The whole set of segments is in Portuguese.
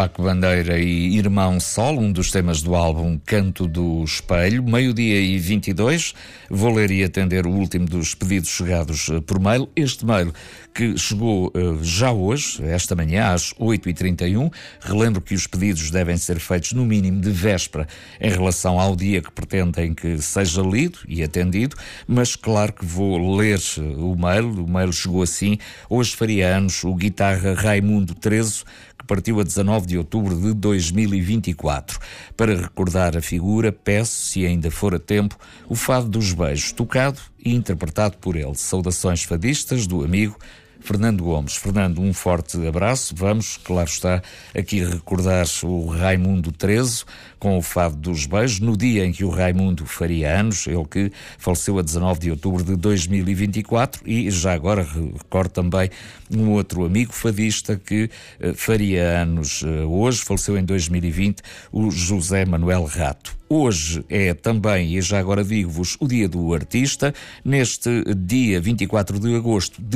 Paco Bandeira e Irmão Sol, um dos temas do álbum Canto do Espelho. 12h22, vou ler e atender o último dos pedidos chegados por mail. Este mail que chegou já hoje, esta manhã, às 8h31. Relembro que os pedidos devem ser feitos no mínimo de véspera em relação ao dia que pretendem que seja lido e atendido, mas claro que vou ler o mail. O mail chegou assim: hoje faria anos o guitarra Raimundo Trezo, que partiu a 19 de outubro de 2024. Para recordar a figura, peço, se ainda for a tempo, o Fado dos Beijos, tocado e interpretado por ele. Saudações fadistas do amigo Fernando Gomes. Fernando, um forte abraço. Vamos, claro está, aqui recordar o Raimundo Trezo com o Fado dos Beijos, no dia em que o Raimundo faria anos, ele que faleceu a 19 de outubro de 2024, e já agora recordo também um outro amigo fadista que faria anos hoje, faleceu em 2020, o José Manuel Rato. Hoje é também, e já agora digo-vos, o dia do artista. Neste dia 24 de agosto de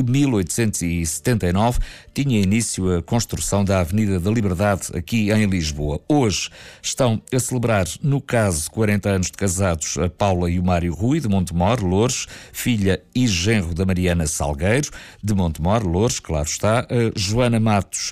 1879 tinha início a construção da Avenida da Liberdade aqui em Lisboa. Hoje estão a celebrar, no caso, 40 anos de casados, a Paula e o Mário Rui, de Montemor, Loures, filha e genro da Mariana Salgueiro, de Montemor, Loures, claro está. A Joana Matos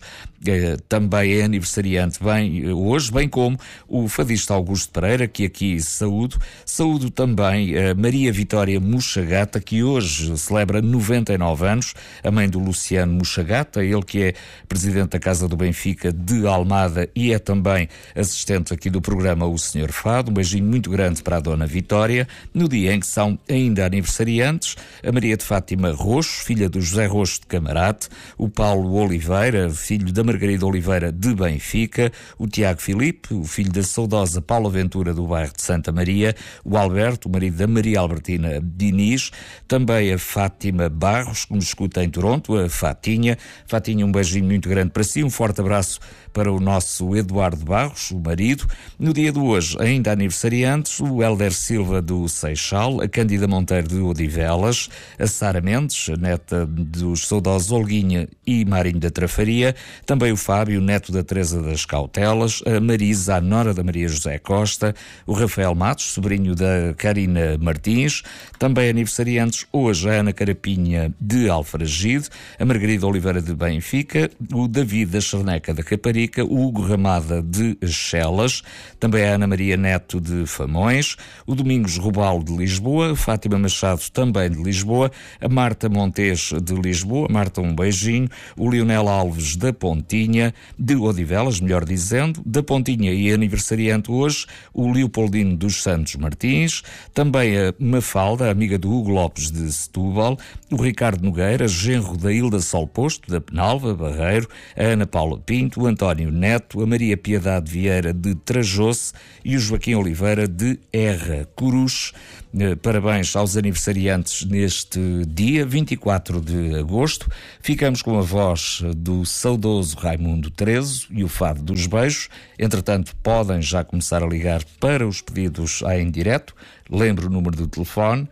também é aniversariante hoje, bem como o fadista Augusto Pereira, que aqui saúdo. Saúdo também a Maria Vitória Muxagata, que hoje celebra 99 anos, a mãe do Luciano Muxagata, ele que é presidente da Casa do Benfica de Almada e é também assistente aqui do programa O Senhor Fado. Um beijinho muito grande para a Dona Vitória. No dia em que são ainda aniversariantes, a Maria de Fátima Roxo, filha do José Roxo de Camarate, o Paulo Oliveira, filho da Margarida Oliveira de Benfica, o Tiago Filipe, o filho da saudosa Paula Ventura do bairro de Santa Maria, o Alberto, o marido da Maria Albertina Diniz, também a Fátima Barros, que nos escuta em Toronto, a Fatinha. Fatinha, um beijinho muito grande para si, um forte abraço para o nosso Eduardo Barros, o marido. No dia de hoje, ainda aniversariantes, o Hélder Silva do Seixal, a Cândida Monteiro de Odivelas, a Sara Mendes, a neta dos saudosos Olguinha e Marinho da Trafaria, também o Fábio, neto da Teresa das Cautelas, a Marisa, a nora da Maria José Costa, o Rafael Matos, sobrinho da Karina Martins, também aniversariantes hoje a Ana Carapinha de Alfragide, a Margarida Oliveira de Benfica, o David da Charneca da Caparica, o Hugo Ramada de Chelas, também a Ana Maria Neto de Famões, o Domingos Rubal de Lisboa, a Fátima Machado também de Lisboa, a Marta Montes de Lisboa, Marta, um beijinho, o Leonel Alves da Pontinha, de Odivelas, melhor dizendo, da Pontinha, e aniversariante hoje o Leopoldino dos Santos Martins, também a Mafalda, amiga do Hugo Lopes de Setúbal, o Ricardo Nogueira, genro da Hilda Sol Posto, da Penalva, Barreiro, a Ana Paula Pinto, o António Neto, a Maria Piedade Vieira de Trajoce e o Joaquim Oliveira de Erra Coruche. Parabéns aos aniversariantes neste dia 24 de agosto. Ficamos com a voz do saudoso Raimundo Trezo e o Fado dos Beijos. Entretanto, podem já começar a ligar para os pedidos em direto. Lembro o número do telefone: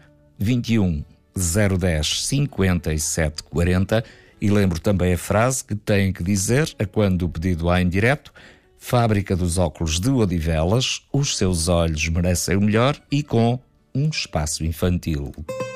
21 010 57 40, e lembro também a frase que têm que dizer a quando o pedido há em direto: Fábrica dos Óculos de Odivelas, os seus olhos merecem o melhor, e com um espaço infantil.